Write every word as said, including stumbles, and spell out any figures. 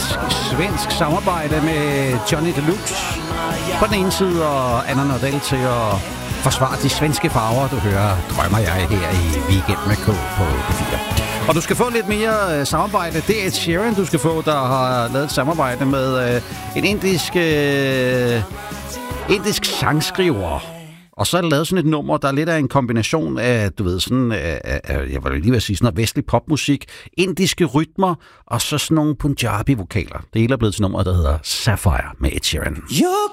dansk-svensk samarbejde med Johnny Deluxe på den ene side, og Anna Nordell til at forsvare de svenske farver. Du hører Drømmer jeg her i Weekend med K på P fire. Og du skal få lidt mere samarbejde. Det er Ed Sheeran, du skal få, der har lavet et samarbejde med øh, en indisk, øh, indisk sangskriver. Og så er der lavet sådan et nummer, der er lidt af en kombination af, du ved, sådan, af, af, jeg vil lige vil sige, sådan noget vestlig popmusik, indiske rytmer, og så sådan nogle Punjabi-vokaler. Det hele er blevet til nummer, der hedder Sapphire med Ed Sheeran.